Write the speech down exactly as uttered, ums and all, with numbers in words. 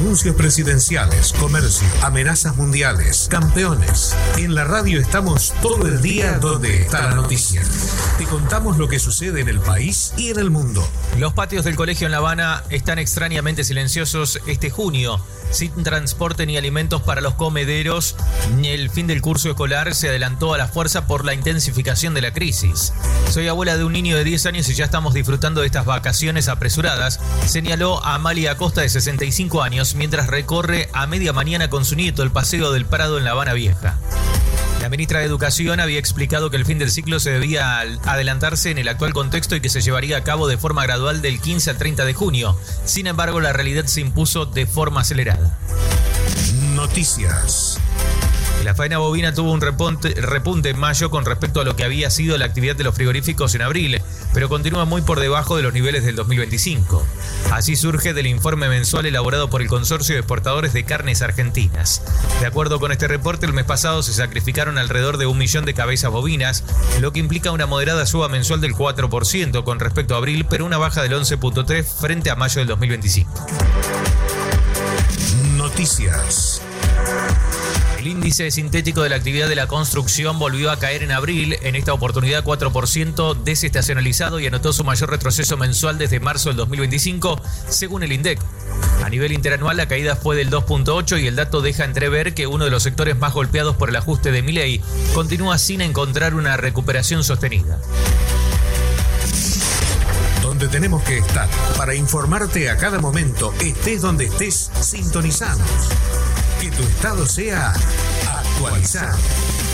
anuncios presidenciales, comercio, amenazas mundiales, campeones. En la radio estamos todo el día donde está la noticia. Te contamos lo que sucede en el país y en el mundo. Los patios del colegio en La Habana están extrañamente silenciosos este junio. Sin transporte ni alimentos para los comederos, el fin del curso escolar se adelantó a la fuerza por la intensificación de la crisis. Soy abuela de un niño de diez años y ya estamos disfrutando de estas vacaciones apresuradas, señaló Amalia Acosta, de sesenta y cinco años, mientras recorre a media mañana con su nieto el Paseo del Prado en La Habana Vieja. La ministra de Educación había explicado que el fin del ciclo se debía adelantarse en el actual contexto y que se llevaría a cabo de forma gradual del quince al treinta de junio. Sin embargo, la realidad se impuso de forma acelerada. Noticias. La faena bovina tuvo un repunte, repunte en mayo con respecto a lo que había sido la actividad de los frigoríficos en abril, pero continúa muy por debajo de los niveles del dos mil veinticinco. Así surge del informe mensual elaborado por el Consorcio de Exportadores de Carnes Argentinas. De acuerdo con este reporte, el mes pasado se sacrificaron alrededor de un millón de cabezas bovinas, lo que implica una moderada suba mensual del cuatro por ciento con respecto a abril, pero una baja del once punto tres por ciento frente a mayo del dos mil veinticinco. Noticias. El índice sintético de la actividad de la construcción volvió a caer en abril, en esta oportunidad cuatro por ciento desestacionalizado, y anotó su mayor retroceso mensual desde marzo del dos mil veinticinco, según el INDEC. A nivel interanual, la caída fue del dos punto ocho y el dato deja entrever que uno de los sectores más golpeados por el ajuste de Milei continúa sin encontrar una recuperación sostenida. Donde tenemos que estar para informarte a cada momento, estés donde estés, sintonizados. Que tu estado sea actualizado.